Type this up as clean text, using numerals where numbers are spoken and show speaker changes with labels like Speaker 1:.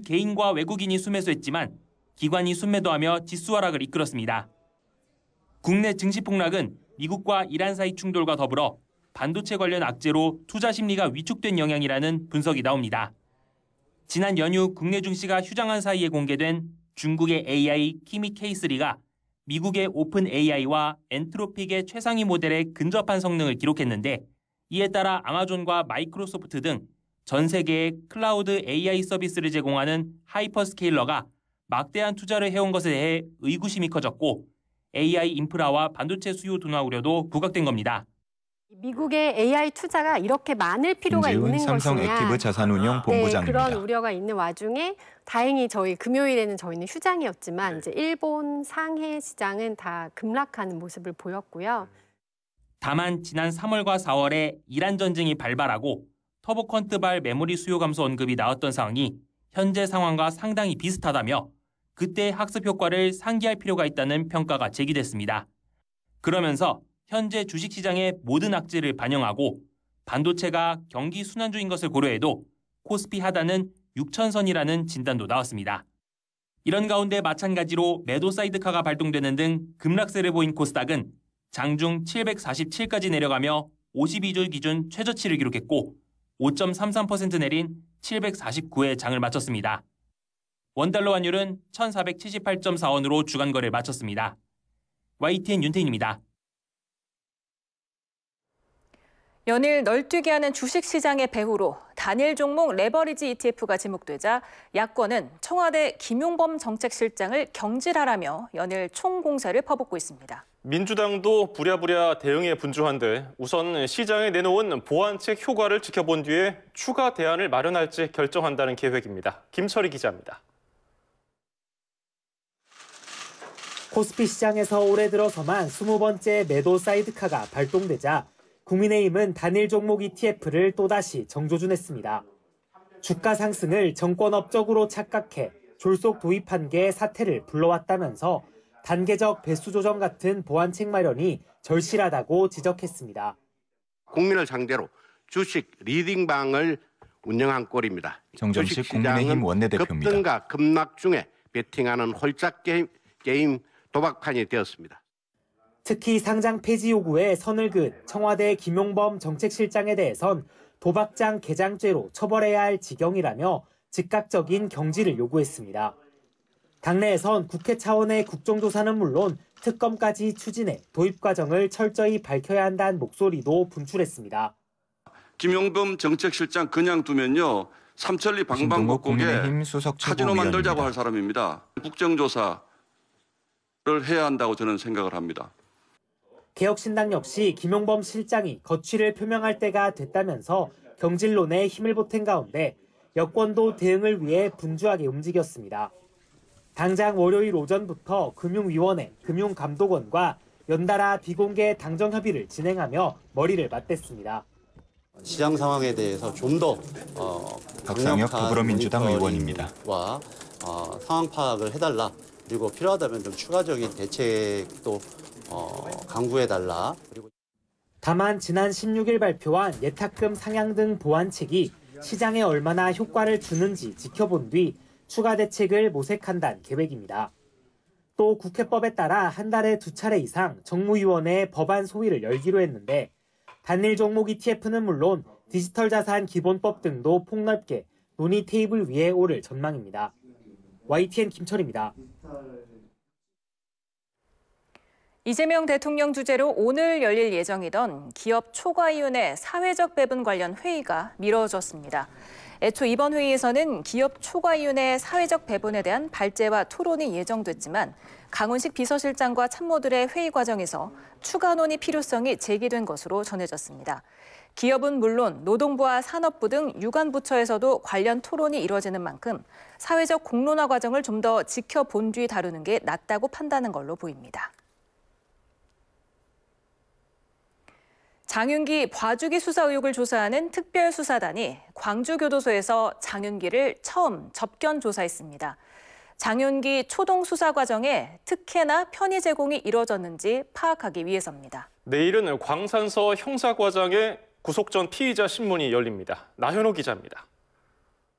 Speaker 1: 개인과 외국인이 순매수했지만 기관이 순매도하며 지수 하락을 이끌었습니다. 국내 증시 폭락은 미국과 이란 사이 충돌과 더불어 반도체 관련 악재로 투자 심리가 위축된 영향이라는 분석이 나옵니다. 지난 연휴 국내 증시가 휴장한 사이에 공개된 중국의 AI 키미 K3가 미국의 오픈 AI와 엔트로픽의 최상위 모델에 근접한 성능을 기록했는데 이에 따라 아마존과 마이크로소프트 등 전 세계의 클라우드 AI 서비스를 제공하는 하이퍼스케일러가 막대한 투자를 해온 것에 대해 의구심이 커졌고 AI 인프라와 반도체 수요 둔화 우려도 부각된 겁니다.
Speaker 2: 미국의 AI 투자가 이렇게 많을 필요가 있는 것이냐.
Speaker 3: 삼성 액티브 자산운용 본부장입니다.
Speaker 2: 그런 우려가 있는 와중에 다행히 금요일에는 저희는 휴장이었지만 이제 일본, 상해 시장은 다 급락하는 모습을 보였고요.
Speaker 1: 다만 지난 3월과 4월에 이란 전쟁이 발발하고 터보컨트발 메모리 수요 감소 언급이 나왔던 상황이 현재 상황과 상당히 비슷하다며 그때의 학습 효과를 상기할 필요가 있다는 평가가 제기됐습니다. 그러면서 현재 주식시장의 모든 악재를 반영하고 반도체가 경기 순환주인 것을 고려해도 코스피 하단은 6,000선이라는 진단도 나왔습니다. 이런 가운데 마찬가지로 매도 사이드카가 발동되는 등 급락세를 보인 코스닥은 장중 747까지 내려가며 52주 기준 최저치를 기록했고 5.33% 내린 749에 장을 마쳤습니다. 원달러 환율은 1,478.4원으로 주간 거래를 마쳤습니다. YTN 윤태인입니다.
Speaker 4: 연일 널뛰게 하는 주식시장의 배후로 단일 종목 레버리지 ETF가 지목되자 야권은 청와대 김용범 정책실장을 경질하라며 연일 총공세를 퍼붓고 있습니다.
Speaker 5: 민주당도 부랴부랴 대응에 분주한데 우선 시장에 내놓은 보완책 효과를 지켜본 뒤에 추가 대안을 마련할지 결정한다는 계획입니다. 김철희 기자입니다.
Speaker 6: 코스피 시장에서 올해 들어서만 20번째 매도 사이드카가 발동되자 국민의힘은 단일 종목 ETF를 또다시 정조준했습니다. 주가 상승을 정권 업적으로 착각해 졸속 도입한 게 사태를 불러왔다면서 단계적 배수 조정 같은 보완책 마련이 절실하다고 지적했습니다.
Speaker 7: 국민을 상대로 주식 리딩방을 운영한 꼴입니다.
Speaker 3: 정점식 국민의힘 원내대표입니다.
Speaker 7: 급등과 급락 중에 베팅하는 홀짝 게임 도박판이 되었습니다.
Speaker 6: 특히 상장 폐지 요구에 선을 그은 청와대 김용범 정책실장에 대해선 도박장 개장죄로 처벌해야 할 지경이라며 즉각적인 경질을 요구했습니다. 당내에선 국회 차원의 국정조사는 물론 특검까지 추진해 도입 과정을 철저히 밝혀야 한다는 목소리도 분출했습니다.
Speaker 8: 김용범 정책실장 그냥 두면요. 삼천리 방방곡곡에 카지노 만들자고 할 사람입니다. 국정조사를 해야 한다고 저는 생각을 합니다.
Speaker 6: 개혁신당 역시 김용범 실장이 거취를 표명할 때가 됐다면서 경질론에 힘을 보탠 가운데 여권도 대응을 위해 분주하게 움직였습니다. 당장 월요일 오전부터 금융위원회, 금융감독원과 연달아 비공개 당정 협의를 진행하며 머리를 맞댔습니다.
Speaker 9: 시장 상황에 대해서 좀 더
Speaker 3: 박상혁 더불어민주당 의원입니다.
Speaker 9: 상황 파악을 해달라. 그리고 필요하다면 좀 추가적인 대책도 강구해달라.
Speaker 6: 다만 지난 16일 발표한 예탁금 상향 등 보완책이 시장에 얼마나 효과를 주는지 지켜본 뒤 추가 대책을 모색한다는 계획입니다. 또 국회법에 따라 한 달에 2차례 이상 정무위원회에 법안 소위를 열기로 했는데 단일 종목 ETF는 물론 디지털 자산 기본법 등도 폭넓게 논의 테이블 위에 오를 전망입니다. YTN 김철입니다.
Speaker 4: 이재명 대통령 주재로 오늘 열릴 예정이던 기업 초과이윤의 사회적 배분 관련 회의가 미뤄졌습니다. 애초 이번 회의에서는 기업 초과이윤의 사회적 배분에 대한 발제와 토론이 예정됐지만 강훈식 비서실장과 참모들의 회의 과정에서 추가 논의 필요성이 제기된 것으로 전해졌습니다. 기업은 물론 노동부와 산업부 등 유관부처에서도 관련 토론이 이뤄지는 만큼 사회적 공론화 과정을 좀 더 지켜본 뒤 다루는 게 낫다고 판단한 걸로 보입니다. 장윤기 봐주기 수사 의혹을 조사하는 특별수사단이 광주교도소에서 장윤기를 처음 접견 조사했습니다. 장윤기 초동 수사 과정에 특혜나 편의 제공이 이뤄졌는지 파악하기 위해서입니다.
Speaker 5: 내일은 광산서 형사과장의 구속 전 피의자 신문이 열립니다. 나현호 기자입니다.